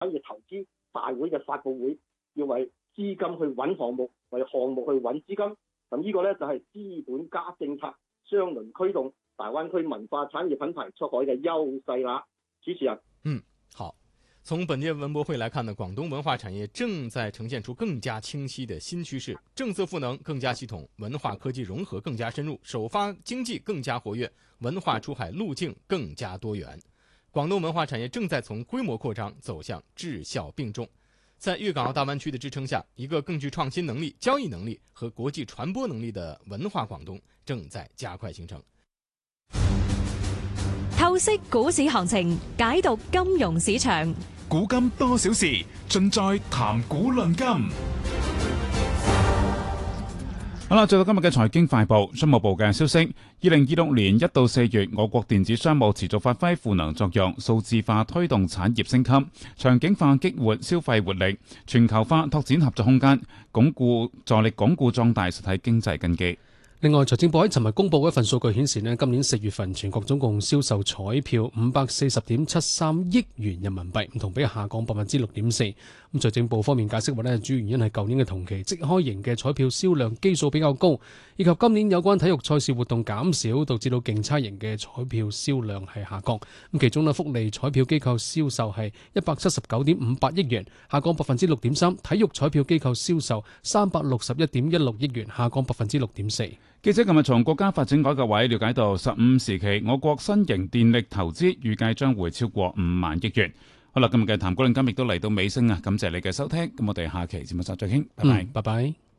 業投資大會嘅發佈會，要為資金去揾項目，為項目去揾資金。咁呢個呢，就係資本加政策雙輪驅動大灣區文化產業品牌出海嘅優勢啦。主持人， 好。從本屆文博會來看呢，廣東文化產業正在呈現出更加清晰的新趨勢，政策賦能更加系統，文化科技融合更加深入，首發經濟更加活躍，文化出海路徑更加多元。廣東文化產業正在從規模擴張走向質效並重。在粵港澳大灣區的支撐下，一個更具創新能力、交易能力和國際傳播能力的文化廣東正在加快形成。 透析股市行情，解讀金融市場。 古今多少事，盡在談股論金。好啦，再到今日嘅財經快報，商務部嘅消息：2026年1到4月，我國電子商務持續發揮賦能作用，數字化推動產業升級，場景化激活消費活力，全球化拓展合作空間，助力鞏固壯大實體經濟根基。 另外，財政部喺尋日公布嘅一份數據顯示，今年4月份全國總共銷售彩票540.73億元人民幣，同比下降6.4%。咁財政部方面解釋話，主要原因係舊年嘅同期即開型嘅彩票銷量基數比較高，以及今年有關體育賽事活動減少，導致到競猜型嘅彩票銷量係下降。咁其中福利彩票機構銷售係179.58億元，下降6.3%；體育彩票機構銷售361.16億元，下降6.4%。 記者琴日從國家發展改革委了解到，15時期我國新型電力投資預計將會超過5萬億元。好啦，今日嘅談股論金亦都嚟到尾聲啊！感謝你嘅收聽，咁我哋下期節目再傾，拜拜。 拜拜。